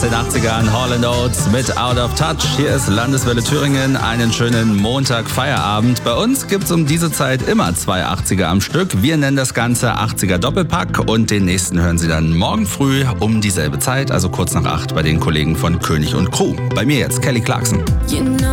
den 80ern, Hall & Oates mit Out of Touch. Hier ist Landeswelle Thüringen, einen schönen Montag Feierabend. Bei uns gibt's um diese Zeit immer 2 80er am Stück. Wir nennen das Ganze 80er Doppelpack und den nächsten hören Sie dann morgen früh um dieselbe Zeit, also kurz nach 8 bei den Kollegen von König und Crew. Bei mir jetzt Kelly Clarkson. You know